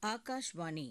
ஆகாஷ்வாணி.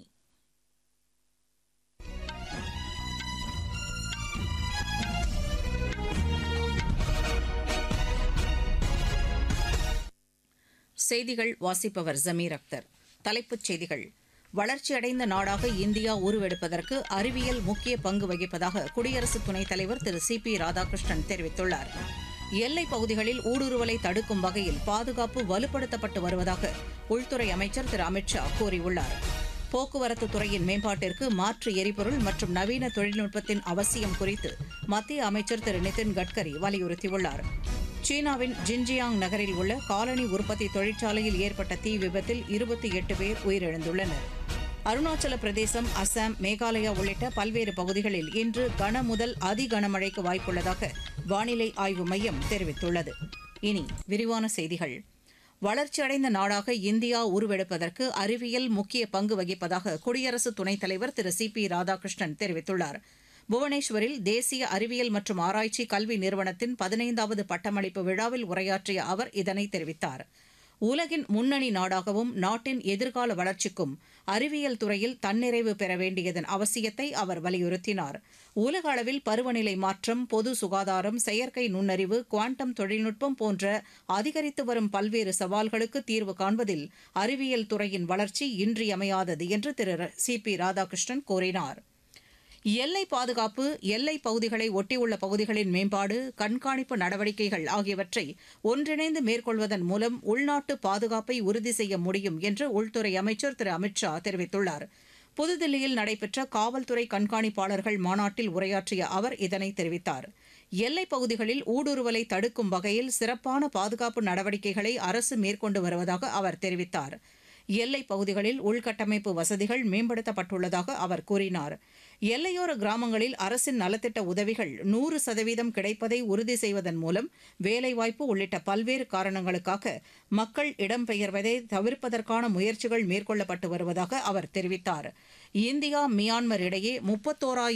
செய்திகள் வாசிப்பவர் ஜமீர் அக்தர். தலைப்புச் செய்திகள். வளர்ச்சியடைந்த நாடாக இந்தியா உருவெடுப்பதற்கு அறிவியல் முக்கிய பங்கு வகிப்பதாக குடியரசு துணைத் தலைவர் திரு சி பி ராதாகிருஷ்ணன் தெரிவித்துள்ளார். எல்லைப் பகுதிகளில் ஊடுருவலை தடுக்கும் வகையில் பாதுகாப்பு வலுப்படுத்தப்பட்டு வருவதாக உள்துறை அமைச்சர் திரு அமித் ஷா கூறியுள்ளார். போக்குவரத்து துறையின் மேம்பாட்டிற்கு மாற்று எரிபொருள் மற்றும் நவீன தொழில்நுட்பத்தின் அவசியம் குறித்து மத்திய அமைச்சர் திரு நிதின் கட்கரி வலியுறுத்தியுள்ளார். சீனாவின் ஜின்ஜியாங் நகரில் உள்ள காலனி உற்பத்தி தொழிற்சாலையில் ஏற்பட்ட தீ விபத்தில் 28 பேர் உயிரிழந்துள்ளனர். அருணாச்சல பிரதேசம், அசாம், மேகாலயா உள்ளிட்ட பல்வேறு பகுதிகளில் இன்று கன முதல் அதி கனமழைக்கு வாய்ப்புள்ளதாக வானிலை ஆய்வு மையம் தெரிவித்துள்ளது. இனி விரிவான செய்திகள். வளர்ச்சியடைந்த நாடாக இந்தியா உருவெடுப்பதற்கு அறிவியல் முக்கிய பங்கு வகிப்பதாக குடியரசு துணைத் தலைவர் திரு சி பி ராதாகிருஷ்ணன் தெரிவித்துள்ளார். புவனேஸ்வரில் தேசிய அறிவியல் மற்றும் ஆராய்ச்சி கல்வி நிறுவனத்தின் 15வது பட்டமளிப்பு விழாவில் உரையாற்றிய அவர் இதனை தெரிவித்தார். உலகின் முன்னணி நாடாகவும் நாட்டின் எதிர்கால வளர்ச்சிக்கும் அறிவியல் துறையில் தன்னிறைவு பெற வேண்டியதன் அவசியத்தை அவர் வலியுறுத்தினார். உலக அளவில் பருவநிலை மாற்றம், பொது சுகாதாரம், செயற்கை நுண்ணறிவு, குவாண்டம் தொழில்நுட்பம் போன்ற அதிகரித்து வரும் பல்வேறு சவால்களுக்கு தீர்வு காண்பதில் அறிவியல் துறையின் வளர்ச்சி இன்றியமையாதது என்று திரு சி பி ராதாகிருஷ்ணன் கூறினார். எல்லை பாதுகாப்பு, எல்லைப் பகுதிகளை ஒட்டியுள்ள பகுதிகளின் மேம்பாடு, கண்காணிப்பு நடவடிக்கைகள் ஆகியவற்றை ஒன்றிணைந்து மேற்கொள்வதன் மூலம் உள்நாட்டு பாதுகாப்பை உறுதி செய்ய முடியும் என்று உள்துறை அமைச்சர் திரு அமித் ஷா தெரிவித்துள்ளார். புதுதில்லியில் நடைபெற்ற காவல்துறை கண்காணிப்பாளர்கள் மாநாட்டில் உரையாற்றிய அவர் இதனை தெரிவித்தார். எல்லைப் பகுதிகளில் ஊடுருவலை தடுக்கும் வகையில் சிறப்பான பாதுகாப்பு நடவடிக்கைகளை அரசு மேற்கொண்டு வருவதாக அவர் தெரிவித்தார். எல்லைப் பகுதிகளில் உள்கட்டமைப்பு வசதிகள் மேம்படுத்தப்பட்டுள்ளதாக அவர் கூறினார். எல்லையோர கிராமங்களில் அரசின் நலத்திட்ட உதவிகள் 100% கிடைப்பதை உறுதி செய்வதன் மூலம் வேலைவாய்ப்பு உள்ளிட்ட பல்வேறு காரணங்களுக்காக மக்கள் இடம்பெயர்வதை தவிர்ப்பதற்கான முயற்சிகள் மேற்கொள்ளப்பட்டு வருவதாக அவர் தெரிவித்தார். இந்தியா, மியான்மர் இடையே 31,000